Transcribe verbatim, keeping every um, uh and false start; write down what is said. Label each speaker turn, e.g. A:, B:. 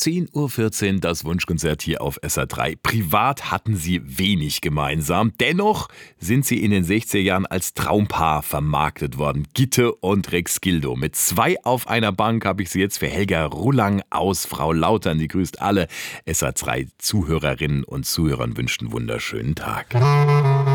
A: zehn Uhr vierzehn das Wunschkonzert hier auf S R drei. Privat hatten sie wenig gemeinsam. Dennoch sind sie in den sechziger Jahren als Traumpaar vermarktet worden. Gitte und Rex Gildo. Mit zwei auf einer Bank habe ich sie jetzt für Helga Rullang aus Frau Lautern. Die grüßt alle S R drei Zuhörerinnen und Zuhörern, wünscht einen wunderschönen Tag.